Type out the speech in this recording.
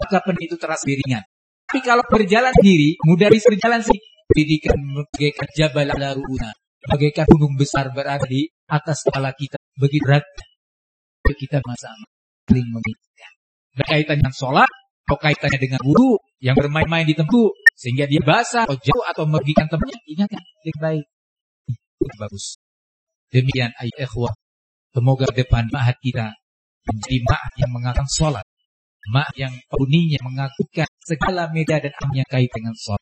maka pening itu terasa ringan. Tapi kalau berjalan sendiri, mudah bisa berjalan sendiri. Dirikan bagaikan jabal ala ru'una, bagaikan gunung besar berada di atas kepala kita. Begitu berat kita sama-sama saling mengingatkan. Berkaitan dengan sholat, atau kaitannya dengan wudu yang bermain-main di tempat sehingga dia basah atau jauh atau merugikan temannya, ingatkan yang baik. Bagus. Demikian ayat ikhwah. Semoga depan ma'had kita menjadi ma'had yang mengakan sholat. Ma'had yang penghuninya mengakukan segala media dan amal yang kait dengan sholat.